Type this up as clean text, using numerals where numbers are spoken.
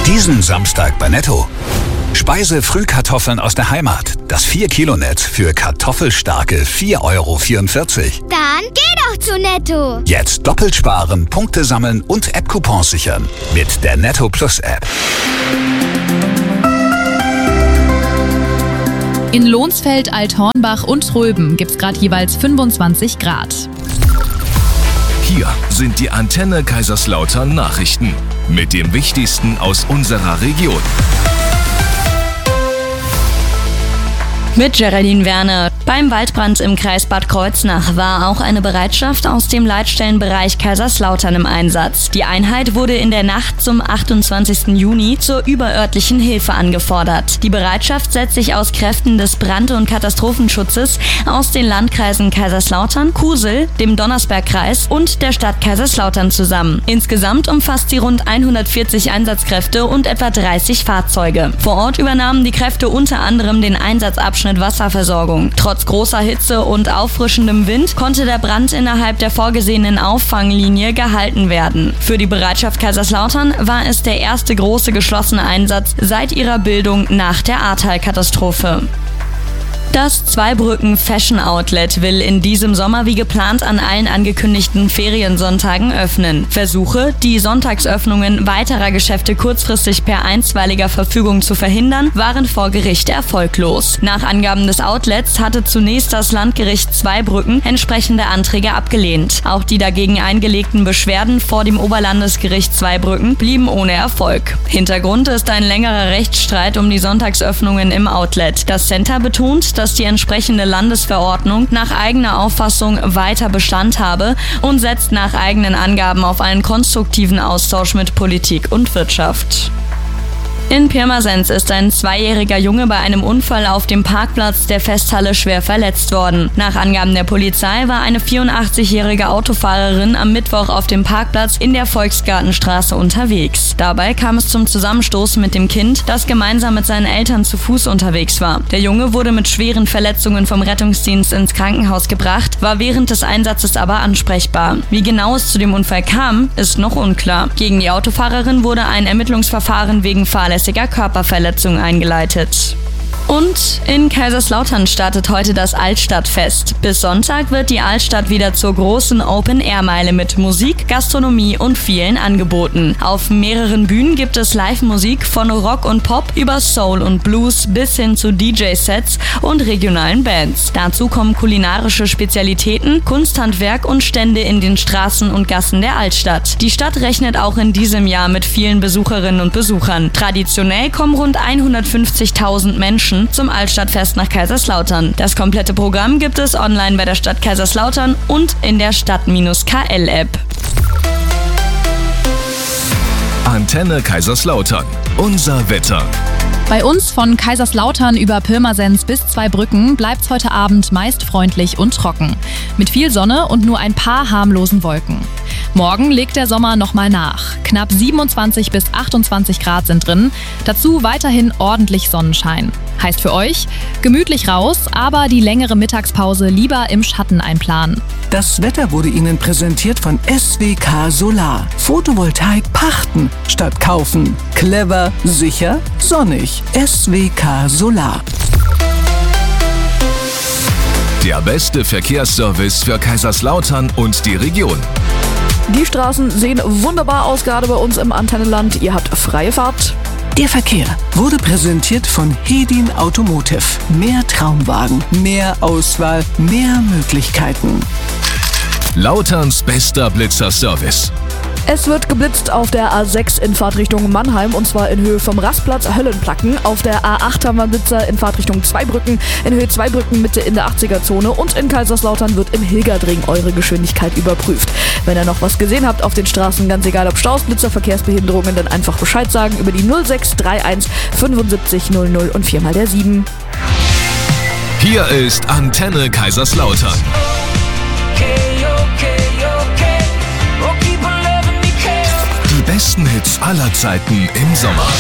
Diesen Samstag bei Netto. Speise-Frühkartoffeln aus der Heimat. Das 4-Kilo-Netz für kartoffelstarke 4,44 €. Dann geh doch zu Netto. Jetzt doppelt sparen, Punkte sammeln und App-Coupons sichern. Mit der Netto Plus App. In Lohnsfeld, Althornbach und Tröben gibt's gerade jeweils 25 Grad. Hier sind die Antenne Kaiserslautern Nachrichten mit dem Wichtigsten aus unserer Region. Mit Geraldine Werner. Beim Waldbrand im Kreis Bad Kreuznach war auch eine Bereitschaft aus dem Leitstellenbereich Kaiserslautern im Einsatz. Die Einheit wurde in der Nacht zum 28. Juni zur überörtlichen Hilfe angefordert. Die Bereitschaft setzt sich aus Kräften des Brand- und Katastrophenschutzes aus den Landkreisen Kaiserslautern, Kusel, dem Donnersbergkreis und der Stadt Kaiserslautern zusammen. Insgesamt umfasst sie rund 140 Einsatzkräfte und etwa 30 Fahrzeuge. Vor Ort übernahmen die Kräfte unter anderem den Einsatzabschnitt Wasserversorgung. Trotz großer Hitze und auffrischendem Wind konnte der Brand innerhalb der vorgesehenen Auffanglinie gehalten werden. Für die Bereitschaft Kaiserslautern war es der erste große geschlossene Einsatz seit ihrer Bildung nach der Ahrtal-Katastrophe. Das Zweibrücken Fashion Outlet will in diesem Sommer wie geplant an allen angekündigten Feriensonntagen öffnen. Versuche, die Sonntagsöffnungen weiterer Geschäfte kurzfristig per einstweiliger Verfügung zu verhindern, waren vor Gericht erfolglos. Nach Angaben des Outlets hatte zunächst das Landgericht Zweibrücken entsprechende Anträge abgelehnt. Auch die dagegen eingelegten Beschwerden vor dem Oberlandesgericht Zweibrücken blieben ohne Erfolg. Hintergrund ist ein längerer Rechtsstreit um die Sonntagsöffnungen im Outlet. Das Center betont, dass die entsprechende Landesverordnung nach eigener Auffassung weiter Bestand habe und setzt nach eigenen Angaben auf einen konstruktiven Austausch mit Politik und Wirtschaft. In Pirmasens ist ein 2-jähriger Junge bei einem Unfall auf dem Parkplatz der Festhalle schwer verletzt worden. Nach Angaben der Polizei war eine 84-jährige Autofahrerin am Mittwoch auf dem Parkplatz in der Volksgartenstraße unterwegs. Dabei kam es zum Zusammenstoß mit dem Kind, das gemeinsam mit seinen Eltern zu Fuß unterwegs war. Der Junge wurde mit schweren Verletzungen vom Rettungsdienst ins Krankenhaus gebracht, war während des Einsatzes aber ansprechbar. Wie genau es zu dem Unfall kam, ist noch unklar. Gegen die Autofahrerin wurde ein Ermittlungsverfahren wegen fahrlässiger Körperverletzung eingeleitet. Und in Kaiserslautern startet heute das Altstadtfest. Bis Sonntag wird die Altstadt wieder zur großen Open-Air-Meile mit Musik, Gastronomie und vielen Angeboten. Auf mehreren Bühnen gibt es Live-Musik von Rock und Pop über Soul und Blues bis hin zu DJ-Sets und regionalen Bands. Dazu kommen kulinarische Spezialitäten, Kunsthandwerk und Stände in den Straßen und Gassen der Altstadt. Die Stadt rechnet auch in diesem Jahr mit vielen Besucherinnen und Besuchern. Traditionell kommen rund 150.000 Menschen zum Altstadtfest nach Kaiserslautern. Das komplette Programm gibt es online bei der Stadt Kaiserslautern und in der Stadt-KL-App. Antenne Kaiserslautern. Unser Wetter. Bei uns von Kaiserslautern über Pirmasens bis Zweibrücken bleibt's heute Abend meist freundlich und trocken. Mit viel Sonne und nur ein paar harmlosen Wolken. Morgen legt der Sommer nochmal nach. Knapp 27 bis 28 Grad sind drin. Dazu weiterhin ordentlich Sonnenschein. Heißt für euch, gemütlich raus, aber die längere Mittagspause lieber im Schatten einplanen. Das Wetter wurde Ihnen präsentiert von SWK Solar. Photovoltaik pachten statt kaufen. Clever, sicher, sonnig. SWK Solar. Der beste Verkehrsservice für Kaiserslautern und die Region. Die Straßen sehen wunderbar aus, gerade bei uns im Antennenland. Ihr habt freie Fahrt. Der Verkehr wurde präsentiert von Hedin Automotive. Mehr Traumwagen, mehr Auswahl, mehr Möglichkeiten. Lauterns bester Blitzerservice. Es wird geblitzt auf der A6 in Fahrtrichtung Mannheim und zwar in Höhe vom Rastplatz Höllenplacken. Auf der A8 haben wir Blitzer in Fahrtrichtung Zweibrücken, in Höhe Zweibrücken Mitte in der 80er-Zone und in Kaiserslautern wird im Hilgerdring eure Geschwindigkeit überprüft. Wenn ihr noch was gesehen habt auf den Straßen, ganz egal ob Staus, Blitzer, Verkehrsbehinderungen, dann einfach Bescheid sagen über die 0631 75 00 und 4 mal der 7. Hier ist Antenne Kaiserslautern. Die besten Hits aller Zeiten im Sommer.